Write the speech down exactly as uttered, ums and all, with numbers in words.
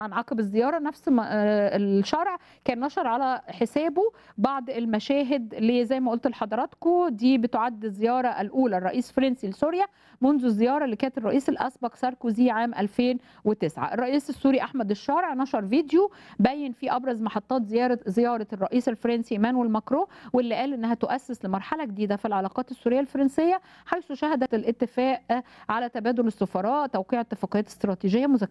عن عقب الزيارة نفس ما آآ الشرع كان نشر على حسابه بعض المشاهد اللي زي ما قُلت لحضراتكم دي بتُعَد الزيارة الأولى لرئيس فرنسي لسوريا منذ الزيارة اللي كانت الرئيس الأسبق ساركوزي عام ألفين وتسعة. الرئيس السوري أحمد الشارع نشر فيديو بيّن فيه أبرز محطات زيارة زيارة الرئيس الفرنسي إيمانويل ماكرون، واللي قال إنها تؤسس لمرحلة جديدة في العلاقات السورية الفرنسية، حيث شهدت الاتفاق على تبادل السفراء، توقيع اتفاقيات استراتيجية مذك